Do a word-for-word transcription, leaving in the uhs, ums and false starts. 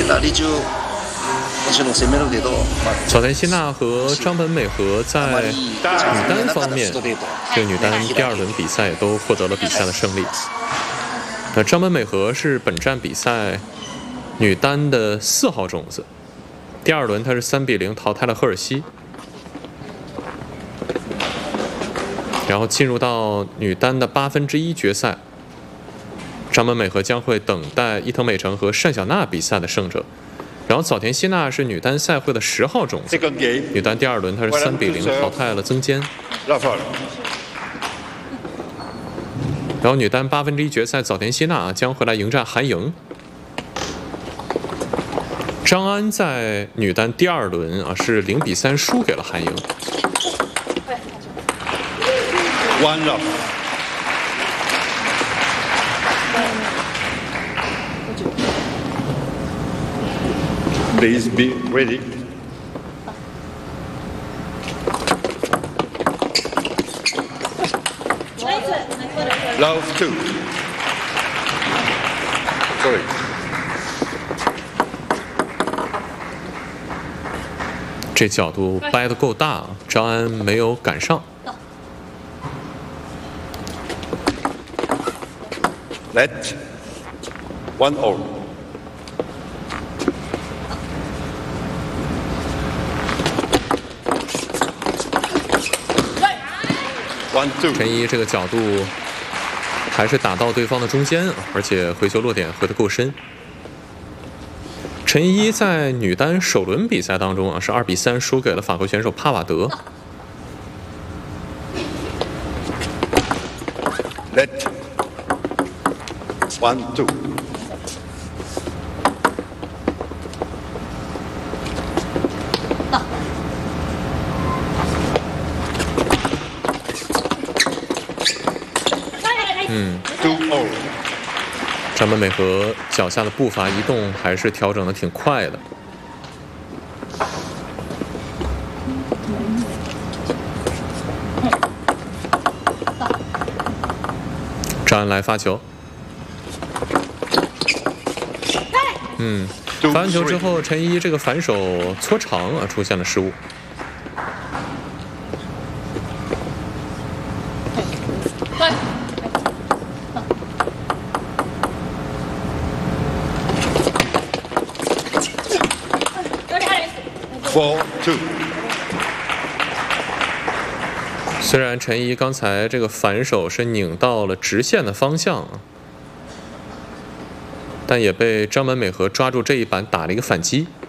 早田希娜和张本美和在女单方面，这个女单第二轮比赛都获得了比赛的胜利。那张本美和是本站比赛女单的四号种子，第二轮她是三比零淘汰了赫尔西。 然后进入到女单的八分之一决赛，张本美和将会等待伊藤美诚和单小娜比赛的胜者。然后早田希娜是女单赛会的十号种子，女单第二轮她是三比零淘汰了曾坚。然后女单八分之一决赛，早田希娜将会来迎战韩莹。张安在女单第二轮啊是零比三输给了韩莹。 One love. Please be ready. Love two. Sorry. 这角度掰得够大啊，张安没有赶上。 Let one all. One two. 陈一这个角度还是打到对方的中间，而且回球落点回得够深。陈一在女单首轮比赛当中啊是二比三输给了法国选手帕瓦德。 Let one two. Mm. Two all. 张本美和脚下的步伐移动还是调整的挺快的。张安来发球。 嗯，发完球之后，陈一这个反手搓长啊出现了失误。 Four two。 虽然陈一刚才这个反手是拧到了直线的方向啊。 但也被张本美和抓住这一板打了一个反击。